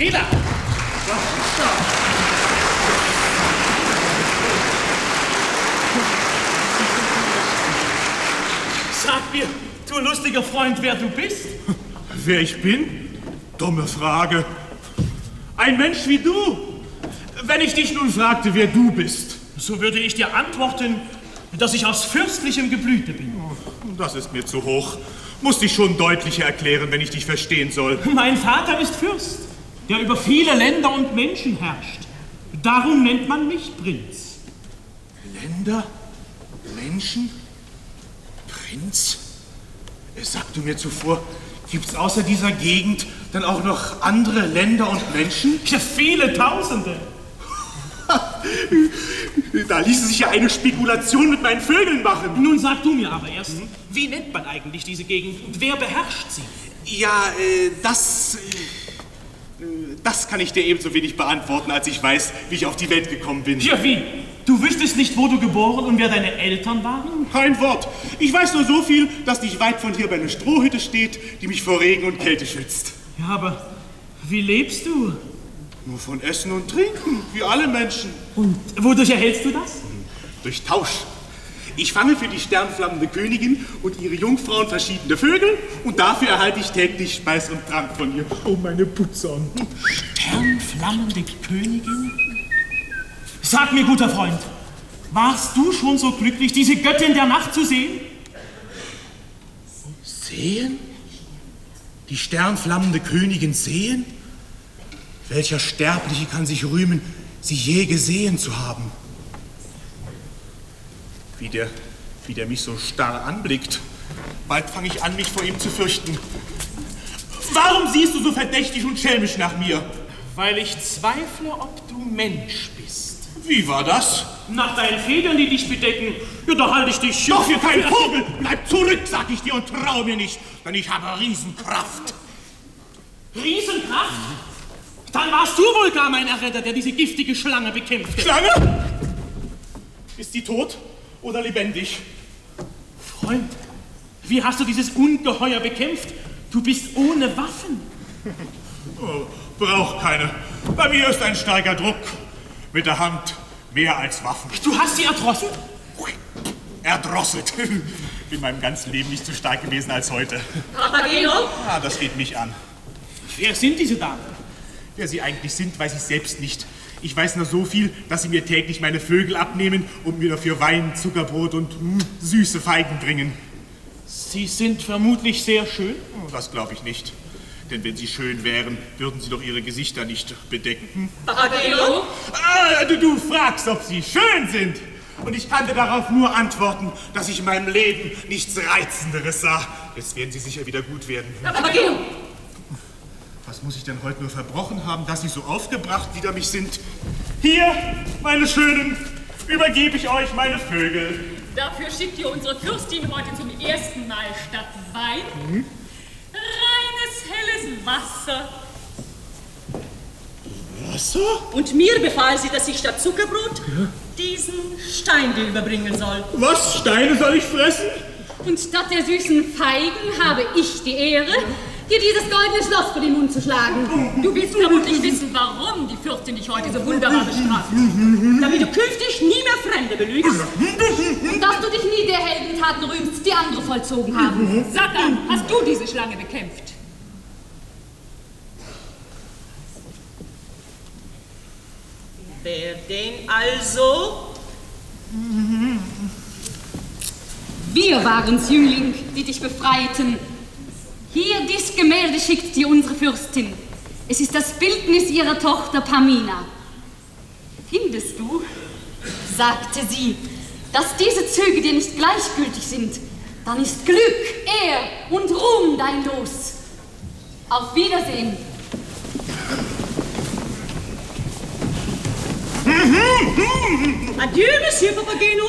Fehler! Sag mir, du lustiger Freund, wer du bist? Wer ich bin? Dumme Frage. Ein Mensch wie du. Wenn ich dich nun fragte, wer du bist. So würde ich dir antworten, dass ich aus fürstlichem Geblüte bin. Das ist mir zu hoch. Muss ich schon deutlicher erklären, wenn ich dich verstehen soll. Mein Vater ist Fürst, der über viele Länder und Menschen herrscht. Darum nennt man mich Prinz. Länder? Menschen? Prinz? Sagst du mir zuvor, gibt's außer dieser Gegend dann auch noch andere Länder und Menschen? Ja, viele Tausende. Da ließe sich ja eine Spekulation mit meinen Vögeln machen. Nun sag du mir aber erst, wie nennt man eigentlich diese Gegend und wer beherrscht sie? Ja, das kann ich dir ebenso wenig beantworten, als ich weiß, wie ich auf die Welt gekommen bin. Ja, wie? Du wüsstest nicht, wo du geboren und wer deine Eltern waren? Kein Wort. Ich weiß nur so viel, dass nicht weit von hier bei einer Strohhütte steht, die mich vor Regen und Kälte schützt. Ja, aber wie lebst du? Nur von Essen und Trinken, wie alle Menschen. Und wodurch erhältst du das? Durch Tausch. Ich fange für die sternflammende Königin und ihre Jungfrauen verschiedene Vögel und dafür erhalte ich täglich Speis und Trank von ihr. Oh, meine Putzern. Sternflammende Königin? Sag mir, guter Freund, warst du schon so glücklich, diese Göttin der Nacht zu sehen? Sehen? Die sternflammende Königin sehen? Welcher Sterbliche kann sich rühmen, sie je gesehen zu haben? Wie der mich so starr anblickt. Bald fange ich an, mich vor ihm zu fürchten. Warum siehst du so verdächtig und schelmisch nach mir? Weil ich zweifle, ob du Mensch bist. Wie war das? Nach deinen Federn, die dich bedecken, ja, da halte ich dich... Doch für keinen Vogel! Bleib zurück, sag ich dir, und trau mir nicht, denn ich habe Riesenkraft. Riesenkraft? Dann warst du wohl gar mein Erretter, der diese giftige Schlange bekämpfte. Schlange? Ist sie tot oder lebendig? Freund, wie hast du dieses Ungeheuer bekämpft? Du bist ohne Waffen. Oh, brauch keine. Bei mir ist ein starker Druck. Mit der Hand mehr als Waffen. Du hast sie erdrosselt? Erdrosselt. In meinem ganzen Leben nicht so stark gewesen als heute. Papageno? Ah, das geht mich an. Wer sind diese Damen? Wer sie eigentlich sind, weiß ich selbst nicht. Ich weiß nur so viel, dass sie mir täglich meine Vögel abnehmen und mir dafür Wein, Zuckerbrot und süße Feigen bringen. Sie sind vermutlich sehr schön? Das glaube ich nicht. Denn wenn sie schön wären, würden sie doch ihre Gesichter nicht bedecken. Papageno? Ah, du fragst, ob sie schön sind. Und ich kann dir darauf nur antworten, dass ich in meinem Leben nichts Reizenderes sah. Jetzt werden sie sicher wieder gut werden. Papageno! Was muss ich denn heute nur verbrochen haben, dass sie so aufgebracht wider mich sind? Hier, meine Schönen, übergebe ich euch meine Vögel. Dafür schickt ihr unsere Fürstin heute zum ersten Mal statt Wein reines, helles Wasser. Wasser? Und mir befahl sie, dass ich statt Zuckerbrot diesen Stein dir überbringen soll. Was? Steine soll ich fressen? Und statt der süßen Feigen habe ich die Ehre, dir dieses goldene Schloss vor den Mund zu schlagen. Du willst vermutlich wissen, warum die Fürstin dich heute so wunderbar bestraft. Damit du künftig nie mehr Fremde belügst. Und dass du dich nie der Heldentaten rühmst, die andere vollzogen haben. Sag an, hast du diese Schlange bekämpft? Wer denn also? Wir waren's, Jüngling, die dich befreiten. Hier, dies Gemälde schickt dir unsere Fürstin. Es ist das Bildnis ihrer Tochter Pamina. Findest du, sagte sie, dass diese Züge dir nicht gleichgültig sind, dann ist Glück, Ehr und Ruhm dein Los. Auf Wiedersehen. Adieu, Monsieur Papageno.